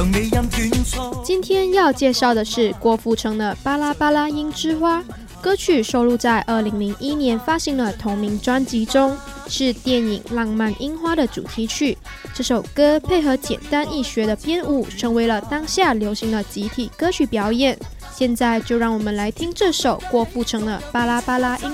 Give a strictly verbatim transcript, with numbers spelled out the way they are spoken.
今天要介绍的是郭富城的《巴拉巴拉樱之花》，歌曲收录在二零零一年发行的同名专辑中，是电影《浪漫樱花》的主题曲。这首歌配合简单易学的编舞，成为了当下流行的集体歌曲表演。现在就让我们来听这首郭富城的《巴拉巴拉樱》。